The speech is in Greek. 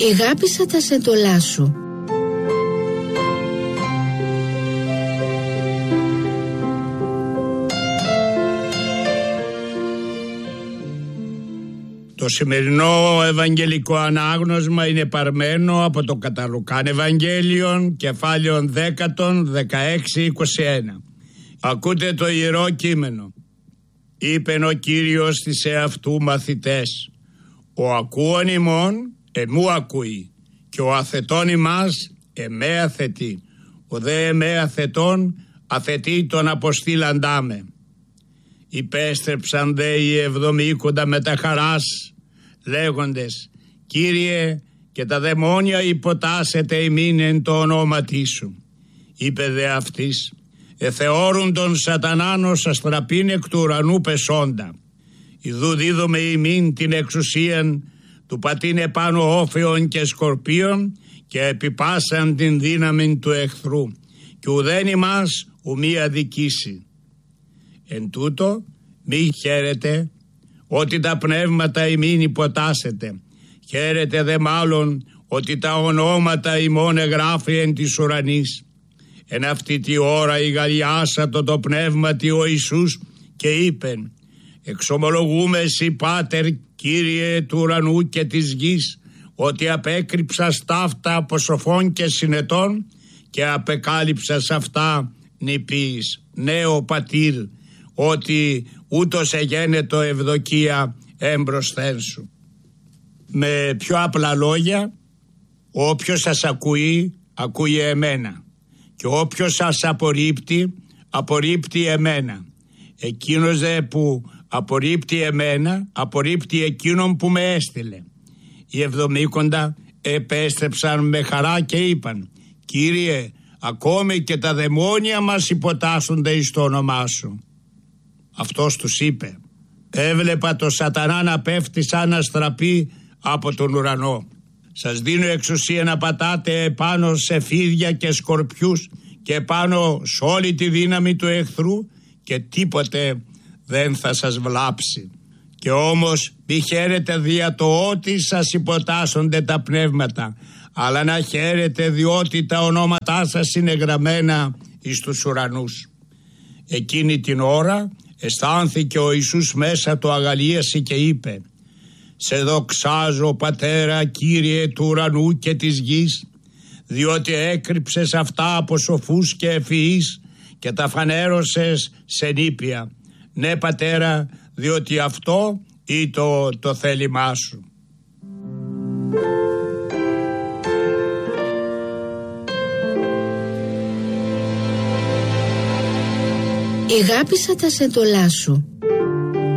Εγάπησα τα σεντολά σου. Το σημερινό ευαγγελικό ανάγνωσμα είναι παρμένο από το κατά Λουκάν Ευαγγέλιον, κεφάλαιον 10, 16, 21. Ακούτε το Ιερό Κείμενο. Είπεν ο Κύριος της εαυτού μαθητές, ο ακούων ημών εμού ακούει, και ο αθετών ημάς εμέ αθετεί, ο δε εμέ αθετών αθετεί τον αποστήλαντά με. Υπέστρεψαν δε οι 70 με τα χαράς, λέγοντες, Κύριε, και τα δαιμόνια υποτάσσεται ημίν εν το ονόματί σου. Είπε δε αυτής, εθεώρουν τον σατανάν ως αστραπήν εκ του ουρανού πεσόντα. Ιδού δίδομαι ημίν την εξουσίαν του πατήν επάνω όφεων και σκορπίων, και επιπάσαν την δύναμη του εχθρού, και ουδέν ημάς ουμή αδικήσει. Εν τούτο μη χαίρετε ότι τα πνεύματα ημίν υποτάσσεται, χαίρετε δε μάλλον ότι τα ονόματα ημών εγγράφει εν της ουρανής. Εν αυτή τη ώρα ηγαλιάσατο το πνεύματι ο Ιησούς και είπεν, εξομολογούμε εσύ Πάτερ Κύριε του ουρανού και της γης, ότι απέκρυψας ταύτα από σοφών και συνετών και απεκάλυψας αυτά νηπίης. Ναι ο Πατήρ, ότι ούτως εγένετο ευδοκία έμπροσθεν σου. Με πιο απλά λόγια, όποιος σας ακούει, ακούει εμένα, και όποιος σας απορρίπτει, απορρίπτει εμένα. Εκείνος δε που απορρίπτει εμένα, απορρίπτει εκείνον που με έστειλε. Οι 70 επέστρεψαν με χαρά και είπαν, Κύριε, ακόμη και τα δαιμόνια μας υποτάσσονται εις το όνομά σου. Αυτός τους είπε, έβλεπα το σατανά να πέφτει σαν αστραπή από τον ουρανό. Σας δίνω εξουσία να πατάτε επάνω σε φίδια και σκορπιούς και επάνω σε όλη τη δύναμη του εχθρού, και τίποτε δεν θα σας βλάψει. Και όμως μη χαίρετε δια το ότι σας υποτάσσονται τα πνεύματα, αλλά να χαίρετε διότι τα ονόματά σας είναι γραμμένα εις τους ουρανούς. Εκείνη την ώρα αισθάνθηκε ο Ιησούς μέσα το αγαλίαση και είπε, σε δοξάζω Πατέρα Κύριε του ουρανού και της γης, διότι έκρυψες αυτά από σοφούς και ευφυείς και τα φανέρωσες σε νήπια. Ναι Πατέρα, διότι αυτό ήταν το θέλημά σου. Εγάπησα τα σεντολά σου.